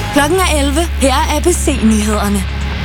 Klokken er 11. Her er ABC-nyhederne.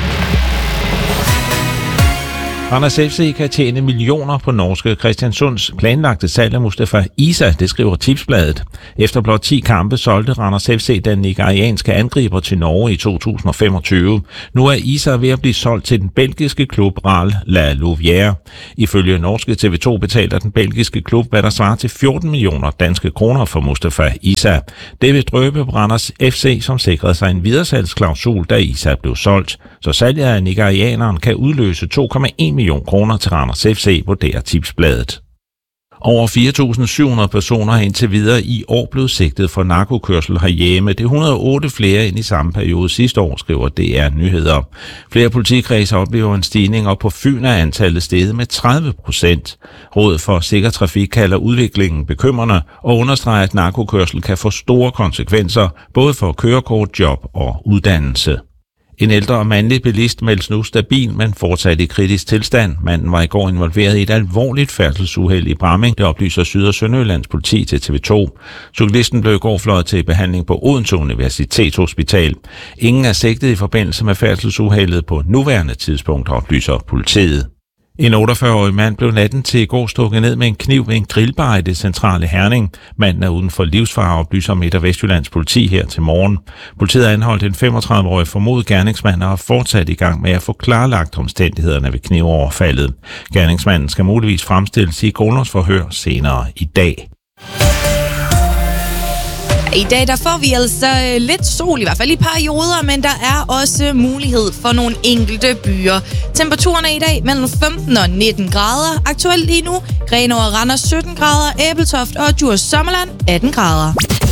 Randers FC kan tjene millioner på norske Kristiansunds planlagte salg af Mustafa Isa, det skriver Tipsbladet. Efter blot 10 kampe solgte Randers FC den nigerianske angriber til Norge i 2025. Nu er Isa ved at blive solgt til den belgiske klub RAL La Louvière. Ifølge norske TV2 betaler den belgiske klub, hvad der svarer til 14 millioner danske kroner for Mustafa Isa. Det vil drøbe på Randers FC, som sikrede sig en videresalgsklausul, da Isa blev solgt. Så salget af nigerianeren kan udløse 2,1 millioner kroner til Randers FC, vurderer Tipsbladet. Over 4.700 personer har indtil videre i år blevet sigtet for narkokørsel herhjemme. Det er 108 flere end i samme periode sidste år, skriver DR Nyheder. Flere politikredser oplever en stigning, og på Fyn er antallet steget med 30%. Rådet for Sikker Trafik kalder udviklingen bekymrende og understreger, at narkokørsel kan få store konsekvenser, både for kørekort, job og uddannelse. En ældre og mandlig bilist meldes nu stabil, men fortsat i kritisk tilstand. Manden var i går involveret i et alvorligt færdselsuheld i Bramming, det oplyser Syd- og Sønderjyllands politi til TV2. Cyklisten blev i går fløjet til behandling på Odense Universitetshospital. Ingen er sigtet i forbindelse med færdselsuheldet på nuværende tidspunkt, oplyser politiet. En 48-årig mand blev natten til i går stukket ned med en kniv ved en grillbar i det centrale Herning. Manden er uden for livsfare, oplyser Midt- og Vestjyllands politi her til morgen. Politiet har anholdt en 35-årig formodet gerningsmand og er fortsat i gang med at få klarlagt omstændighederne ved knivoverfaldet. Gerningsmanden skal muligvis fremstilles i grundlovsforhør senere i dag. I dag der får vi altså lidt sol, i hvert fald i perioder, men der er også mulighed for nogle enkelte byer. Temperaturerne i dag mellem 15 og 19 grader. Aktuelt lige nu, Grenaa og Randers 17 grader, Ebeltoft og Djurs Sommerland 18 grader.